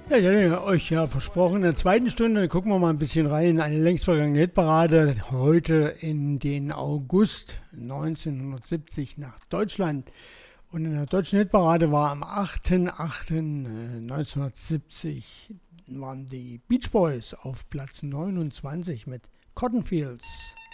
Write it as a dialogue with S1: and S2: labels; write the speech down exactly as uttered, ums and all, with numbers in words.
S1: Ja, ich hatte euch ja versprochen, in der zweiten Stunde gucken wir mal ein bisschen rein in eine längst vergangene Hitparade. Heute in den August neunzehnhundertsiebzig nach Deutschland. Und in der deutschen Hitparade war am achten achter neunzehnhundertsiebzig waren die Beach Boys auf Platz neunundzwanzig mit Cotton Fields.